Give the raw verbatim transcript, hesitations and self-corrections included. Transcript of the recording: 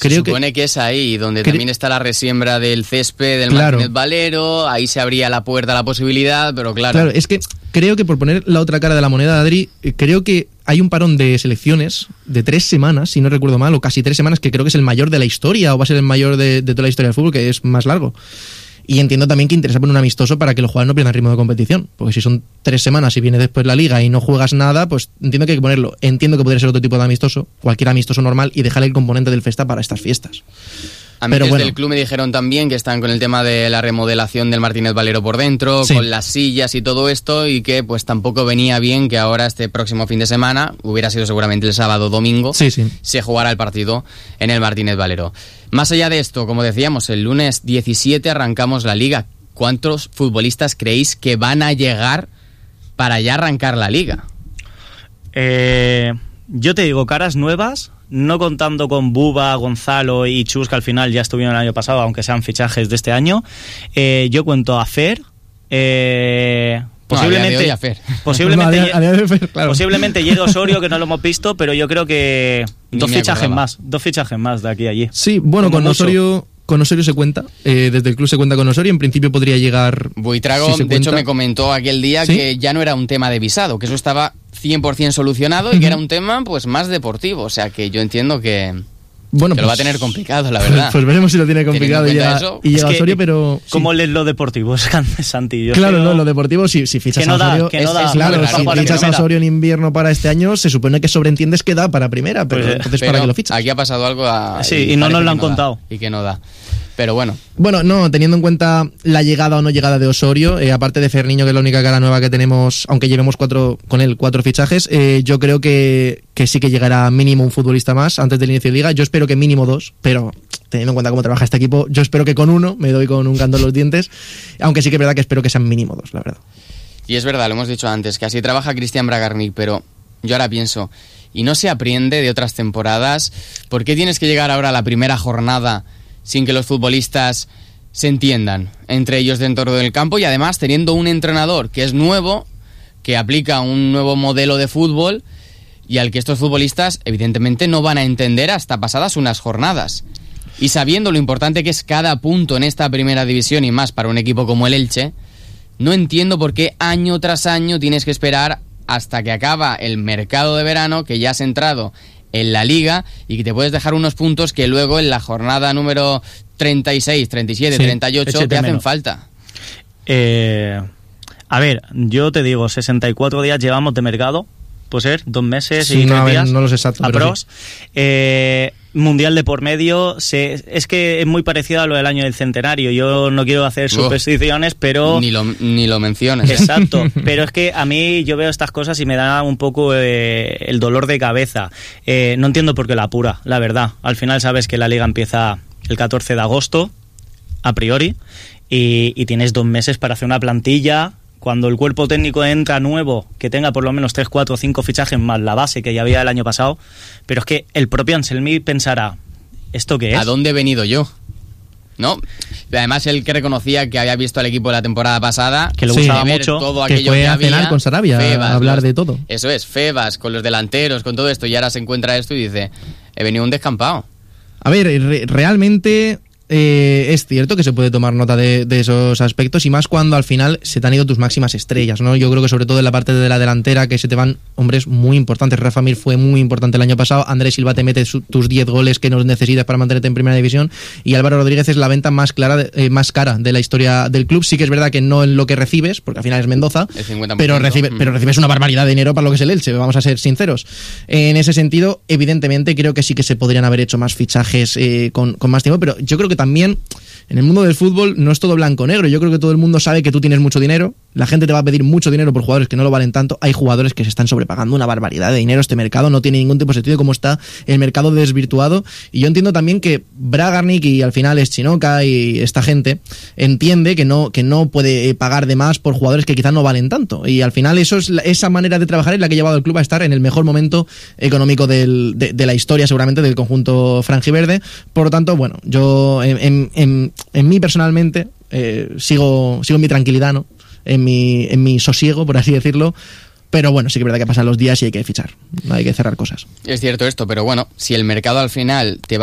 Creo Se supone que, que es ahí, donde cre- también está la resiembra del césped, del claro. Martínez Valero, ahí se abría la puerta a la posibilidad, pero claro. Claro, es que creo que por poner la otra cara de la moneda, Adri, creo que hay un parón de selecciones de tres semanas, si no recuerdo mal, o casi tres semanas, que creo que es el mayor de la historia, o va a ser el mayor de, de toda la historia del fútbol, que es más largo. Y entiendo también que interesa poner un amistoso para que los jugadores no pierdan ritmo de competición, porque si son tres semanas y viene después la liga y no juegas nada, pues entiendo que hay que ponerlo. Entiendo que podría ser otro tipo de amistoso, cualquier amistoso normal, y dejar el componente del festa para estas fiestas. A mí desde bueno. el club me dijeron también que están con el tema de la remodelación del Martínez Valero por dentro, sí. con las sillas y todo esto, y que pues tampoco venía bien que ahora este próximo fin de semana, hubiera sido seguramente el sábado o domingo, sí, sí. se jugara el partido en el Martínez Valero. Más allá de esto, como decíamos, el lunes diecisiete arrancamos la liga. ¿Cuántos futbolistas creéis que van a llegar para ya arrancar la liga? Eh, yo te digo, caras nuevas, no contando con Buba, Gonzalo y Chus, que al final ya estuvieron el año pasado, aunque sean fichajes de este año. Eh, yo cuento a Fer, eh, posiblemente, no, a Fer. posiblemente, no, a día de Fer, claro. posiblemente llegue Osorio, que no lo hemos visto, pero yo creo que dos fichajes más, dos fichajes más de aquí a allí. Sí, bueno, Como con mucho. Osorio... Con Osorio se cuenta, eh, desde el club se cuenta con Osorio, en principio podría llegar... Buitrago, si de cuenta. hecho, me comentó aquel día ¿Sí? que ya no era un tema de visado, que eso estaba cien por ciento solucionado uh-huh. y que era un tema pues más deportivo, o sea que yo entiendo que, bueno, que pues, lo va a tener complicado, la verdad. Pues veremos si lo tiene complicado y llega, y llega es que, Osorio, pero... ¿Cómo sí. lees lo deportivo, Santi? Yo claro, no, lo deportivo, si, si fichas que no a Osorio... Da, que no es, da, es, claro, raro, si fichas a Osorio en invierno para este año, se supone que sobreentiendes que da para primera, pero pues, entonces pero para qué lo fichas. Aquí ha pasado algo a, sí, y, y no nos lo han no contado. Da, y que no da. Pero bueno. Bueno, no, teniendo en cuenta la llegada o no llegada de Osorio, eh, aparte de Ferniño, que es la única cara nueva que tenemos, aunque llevemos cuatro con él cuatro fichajes, eh, yo creo que, que sí que llegará mínimo un futbolista más antes del inicio de liga. Yo espero que mínimo dos, pero teniendo en cuenta cómo trabaja este equipo, yo espero que con uno, me doy con un canto en los dientes, aunque sí que es verdad que espero que sean mínimo dos, la verdad. Y es verdad, lo hemos dicho antes, que así trabaja Cristian Bragarnik, pero yo ahora pienso, ¿y no se aprende de otras temporadas? ¿Por qué tienes que llegar ahora a la primera jornada sin que los futbolistas se entiendan entre ellos dentro del campo y además teniendo un entrenador que es nuevo, que aplica un nuevo modelo de fútbol y al que estos futbolistas evidentemente no van a entender hasta pasadas unas jornadas? Y sabiendo lo importante que es cada punto en esta primera división y más para un equipo como el Elche, no entiendo por qué año tras año tienes que esperar hasta que acaba el mercado de verano, que ya has entrado en la liga y que te puedes dejar unos puntos que luego en la jornada número treinta y seis, treinta y siete, sí, treinta y ocho te hacen menos. falta. Eh, a ver, yo te digo, sesenta y cuatro días llevamos de mercado, puede ser, dos meses sí, y no, tres días. No lo sé exacto, pero sí. eh, Mundial de por medio, se, es que es muy parecido a lo del año del centenario. Yo no quiero hacer supersticiones, pero... Ni lo, ni lo menciones. Exacto, pero es que a mí yo veo estas cosas y me da un poco eh, el dolor de cabeza. Eh, no entiendo por qué la apura, la verdad. Al final sabes que la liga empieza el catorce de agosto, a priori, y, y tienes dos meses para hacer una plantilla. Cuando el cuerpo técnico entra nuevo, que tenga por lo menos tres, cuatro, cinco fichajes más la base que ya había el año pasado, pero es que el propio Anselmi pensará, ¿esto qué es? ¿A dónde he venido yo? ¿No? Además, él que reconocía que había visto al equipo de la temporada pasada, que le gustaba sí, mucho, todo que aquello fue que a había, cenar con Sarabia, Febas, a hablar los, de todo. Eso es, Febas, con los delanteros, con todo esto, y ahora se encuentra esto y dice, he venido un descampado. A ver, re- realmente... Eh, es cierto que se puede tomar nota de, de esos aspectos y más cuando al final se te han ido tus máximas estrellas, ¿no? Yo creo que sobre todo en la parte de la delantera que se te van hombres muy importantes. Rafa Mir fue muy importante el año pasado, Andrés Silva te mete su, tus diez goles que nos necesitas para mantenerte en primera división y Álvaro Rodríguez es la venta más clara de, eh, más cara de la historia del club. Sí que es verdad que no en lo que recibes, porque al final es Mendoza, pero, recibe, pero recibes una barbaridad de dinero para lo que es el Elche, vamos a ser sinceros. En ese sentido, evidentemente creo que sí que se podrían haber hecho más fichajes eh, con, con más tiempo, pero yo creo que también en el mundo del fútbol no es todo blanco-negro. Yo creo que todo el mundo sabe que tú tienes mucho dinero, la gente te va a pedir mucho dinero por jugadores que no lo valen tanto. Hay jugadores que se están sobrepagando una barbaridad de dinero. Este mercado no tiene ningún tipo de sentido, como está el mercado desvirtuado. Y yo entiendo también que Bragarnik y al final es Chinoca y esta gente entiende que no, que no puede pagar de más por jugadores que quizás no valen tanto. Y al final eso es la, esa manera de trabajar es la que ha llevado al club a estar en el mejor momento económico del, de, de la historia, seguramente, del conjunto franjiverde. Por lo tanto, bueno, yo en, en, en, en mí personalmente eh, sigo, sigo en mi tranquilidad, ¿no? En mi, en mi sosiego, por así decirlo, pero bueno, sí que es verdad que pasan los días y hay que fichar, hay que cerrar cosas. Es cierto esto, pero bueno, si el mercado al final te va